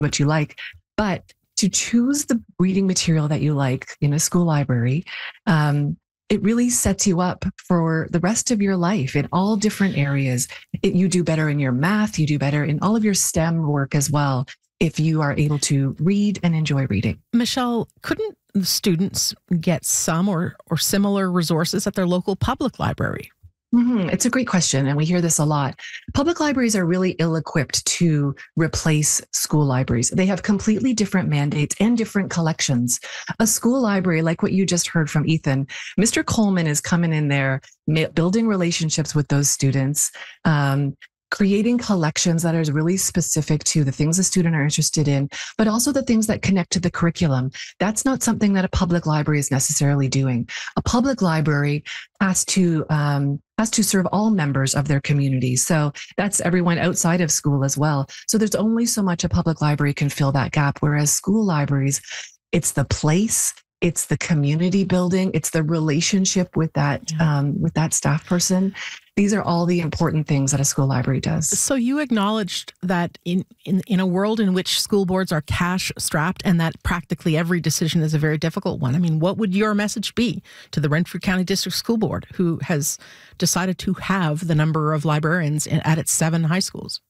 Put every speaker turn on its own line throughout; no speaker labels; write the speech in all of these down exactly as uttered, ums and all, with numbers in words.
what you like. But to choose the reading material that you like in a school library, um, it really sets you up for the rest of your life in all different areas. It, you do better in your math, you do better in all of your STEM work as well, if you are able to read and enjoy reading.
Michelle, couldn't the students get some or, or similar resources at their local public library?
Mm-hmm. It's a great question, and we hear this a lot. Public libraries are really ill-equipped to replace school libraries. They have completely different mandates and different collections. A school library, like what you just heard from Ethan, Mister Coleman is coming in there, building relationships with those students, um, creating collections that are really specific to the things the student are interested in, but also the things that connect to the curriculum. That's not something that a public library is necessarily doing. A public library has to um, has to serve all members of their community. So that's everyone outside of school as well. So there's only so much a public library can fill that gap, whereas school libraries, it's the place, it's the community building, it's the relationship with that yeah. um, with that staff person. These are all the important things that a school library does.
So you acknowledged that in, in, in a world in which school boards are cash strapped and that practically every decision is a very difficult one. I mean, what would your message be to the Renfrew County District School Board, who has decided to have the number of librarians at its seven high schools?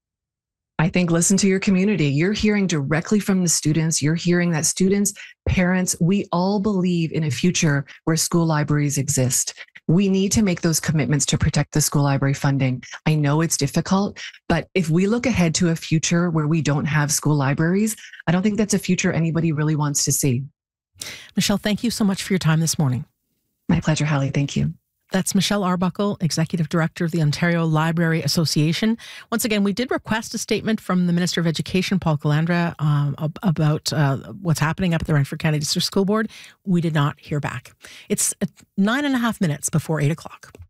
I think listen to your community. You're hearing directly from the students. You're hearing that students, parents, we all believe in a future where school libraries exist. We need to make those commitments to protect the school library funding. I know it's difficult, but if we look ahead to a future where we don't have school libraries, I don't think that's a future anybody really wants to see.
Michelle, thank you so much for your time this morning.
My pleasure, Hallie. Thank you.
That's Michelle Arbuckle, Executive Director of the Ontario Library Association. Once again, we did request a statement from the Minister of Education, Paul Calandra, um, about uh, what's happening up at the Renfrew County District School Board. We did not hear back. It's nine and a half minutes before eight o'clock.